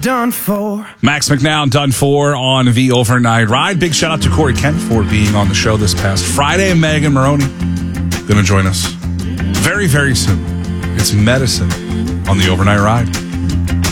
done for. Max McNown done for on the overnight ride. Big shout out to Corey Kent for being on the show this past Friday. And Megan Maroney going to join us very, very soon. It's Medicine on the overnight ride.